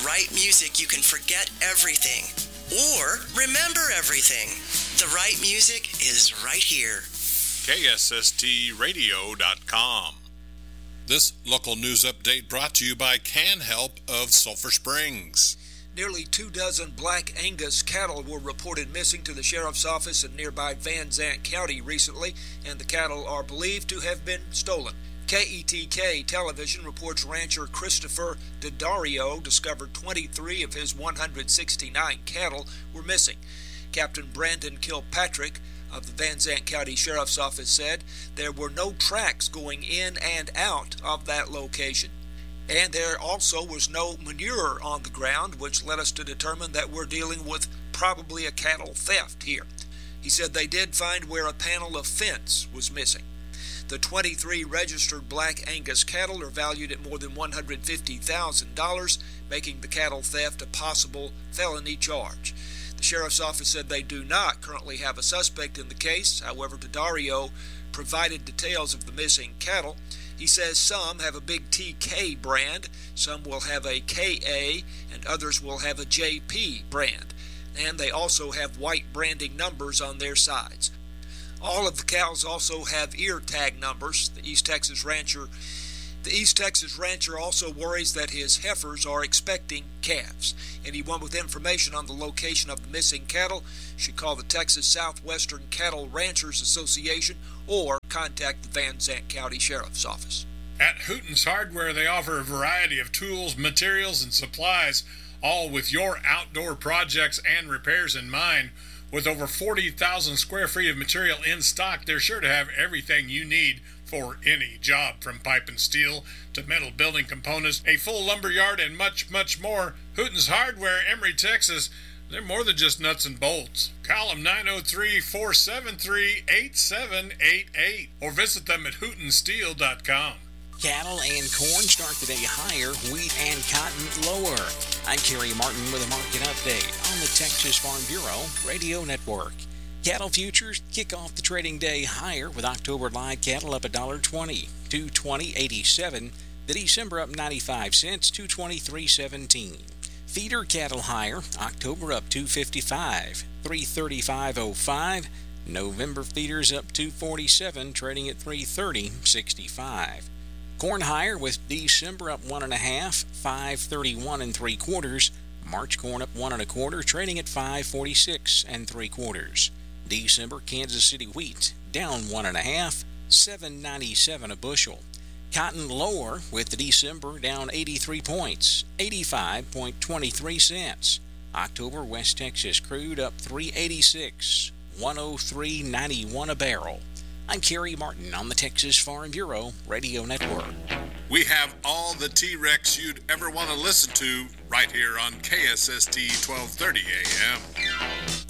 right music, you can forget everything or remember everything. The right music is right here. KSSTradio.com. This local news update brought to you by Can Help of Sulphur Springs. Nearly 24 Black Angus cattle were reported missing to the sheriff's office in nearby Van Zant County recently, and the cattle are believed to have been stolen. KETK television reports rancher Christopher Daddario discovered 23 of his 169 cattle were missing. Captain Brandon Kilpatrick of the Van Zant County Sheriff's Office said there were no tracks going in and out of that location. And there also was no manure on the ground, which led us to determine that we're dealing with probably a cattle theft here. He said they did find where a panel of fence was missing. The 23 registered Black Angus cattle are valued at more than $150,000, making the cattle theft a possible felony charge. The sheriff's office said they do not currently have a suspect in the case. However, Daddario provided details of the missing cattle. He says some have a big TK brand, some will have a KA, and others will have a JP brand. And they also have white branding numbers on their sides. All of the cows also have ear tag numbers. The East Texas rancher also worries that his heifers are expecting calves. Anyone with information on the location of the missing cattle should call the Texas Southwestern Cattle Ranchers Association or contact the Van Zant County Sheriff's Office. At Hooten's Hardware, they offer a variety of tools, materials, and supplies, all with your outdoor projects and repairs in mind. With over 40,000 square feet of material in stock, they're sure to have everything you need for any job, from pipe and steel to metal building components, a full lumber yard, and much, much more. Hooten's Hardware, Emory, Texas. They're more than just nuts and bolts. Call them 903-473-8788 or visit them at hootensteel.com. Cattle and corn start the day higher, wheat and cotton lower. I'm Kerry Martin with a market update on the Texas Farm Bureau Radio Network. Cattle futures kick off the trading day higher with October live cattle up $1.20, $220.87. The December up 95 cents, $223.17. Feeder cattle higher, October up $2.55, $335.05. November feeders up $2.47, trading at $330.65. Corn higher with December up 1.5, $5.31 3/4. March corn up 1 1/4, trading at $5.46 3/4. December Kansas City wheat down 1.5, $7.97 a bushel. Cotton lower with the December down 83 points, 85.23 cents. October West Texas crude up $3.86, $103.91 a barrel. I'm Kerry Martin on the Texas Farm Bureau Radio Network. We have all the T-Rex you'd ever want to listen to right here on KSST 1230 AM.